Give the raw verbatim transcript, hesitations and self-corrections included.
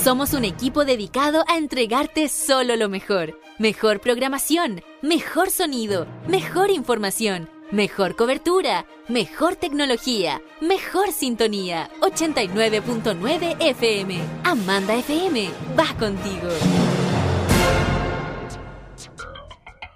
Somos un equipo dedicado a entregarte solo lo mejor. Mejor programación, mejor sonido, mejor información, mejor cobertura, mejor tecnología, mejor sintonía. ochenta y nueve punto nueve F M. Amanda F M, va contigo.